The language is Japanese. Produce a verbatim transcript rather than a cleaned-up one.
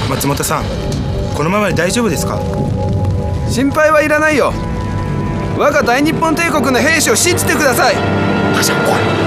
松本さん、このままで大丈夫ですか？ 心配はいらないよ。我が大日本帝国の兵士を信じてください。 母ちゃん、来い。